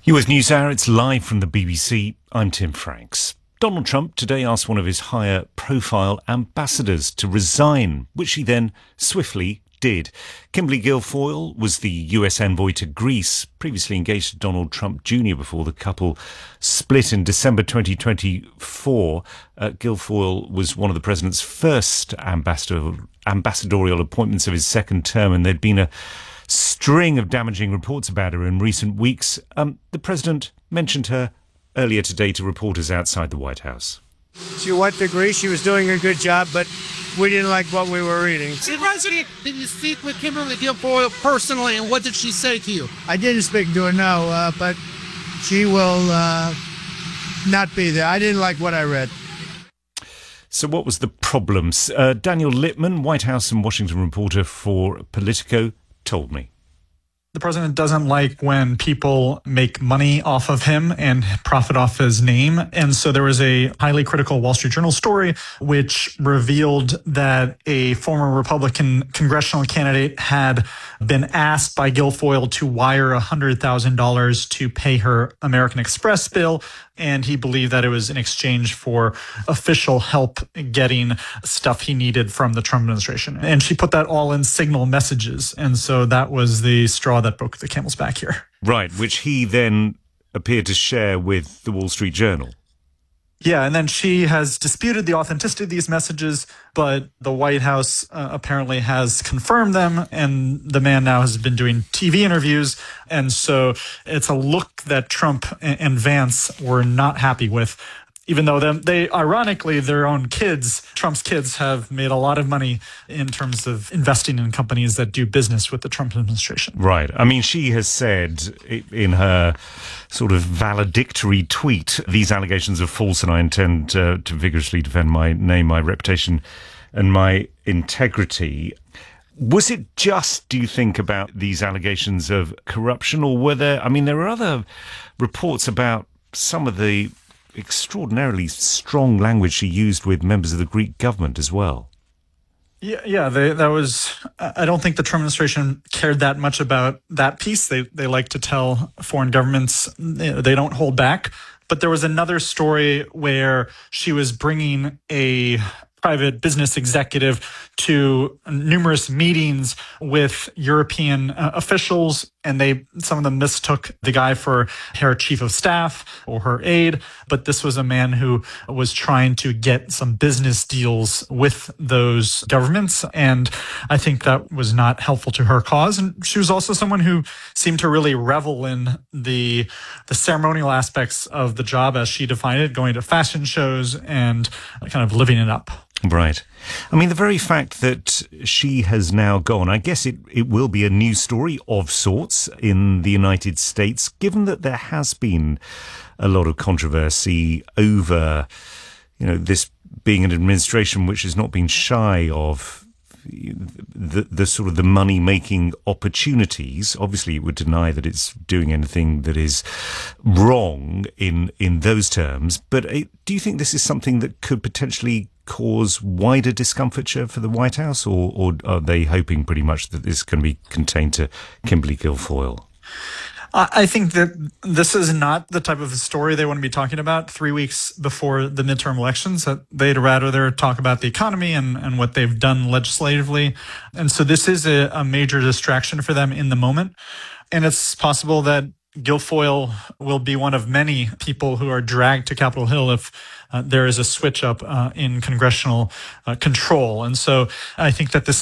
US NewsHour, it's live from the BBC. I'm Tim Franks. Donald Trump today asked one of his higher profile ambassadors to resign, which he then swiftly did. Kimberly Guilfoyle was the US envoy to Greece, previously engaged to Donald Trump Jr. before the couple split in December 2024. Guilfoyle was one of the president's first ambassadorial appointments of his second term, and there'd been a string of damaging reports about her in recent weeks. The president mentioned her earlier today to reporters outside the White House. She went to Greece. She was doing a good job, but we didn't like what we were reading. Did you speak with Kimberly Guilfoyle personally, and what did she say to you? I didn't speak to her, no, but she will not be there. I didn't like what I read. So what was the problems? Daniel Lippman, White House and Washington reporter for Politico, told me. The president doesn't like when people make money off of him and profit off his name. And so there was a highly critical Wall Street Journal story which revealed that a former Republican congressional candidate had been asked by Guilfoyle to wire $100,000 to pay her American Express bill. And he believed that it was in exchange for official help getting stuff he needed from the Trump administration. And she put that all in signal messages. And so that was the straw that broke the camel's back here. Right, which he then appeared to share with the Wall Street Journal. Yeah, and then she has disputed the authenticity of these messages, but the White House apparently has confirmed them, and the man now has been doing TV interviews, and so it's a look that Trump and Vance were not happy with. Even though they ironically, their own kids, Trump's kids, have made a lot of money in terms of investing in companies that do business with the Trump administration. Right. I mean, she has said in her sort of valedictory tweet, these allegations are false and I intend to vigorously defend my name, my reputation and my integrity. Was it just, do you think, about these allegations of corruption, or were there, I mean, there are other reports about some of the extraordinarily strong language she used with members of the Greek government as well. Yeah, that was. I don't think the Trump administration cared that much about that piece. They like to tell foreign governments they don't hold back. But there was another story where she was bringing a private business executive to numerous meetings with European officials, and some of them mistook the guy for her chief of staff or her aide. But this was a man who was trying to get some business deals with those governments, and I think that was not helpful to her cause. And she was also someone who seemed to really revel in the ceremonial aspects of the job as she defined it, going to fashion shows and kind of living it up. Right. I mean, the very fact that she has now gone, I guess it will be a news story of sorts in the United States, given that there has been a lot of controversy over, this being an administration which has not been shy of the sort of the money-making opportunities. Obviously, it would deny that it's doing anything that is wrong in those terms. But do you think this is something that could potentially cause wider discomfiture for the White House, or are they hoping pretty much that this can be contained to Kimberly Guilfoyle? I think that this is not the type of story they want to be talking about 3 weeks before the midterm elections. That they'd rather talk about the economy and what they've done legislatively. And so this is a major distraction for them in the moment. And it's possible that Guilfoyle will be one of many people who are dragged to Capitol Hill if there is a switch up in congressional control. And so I think that this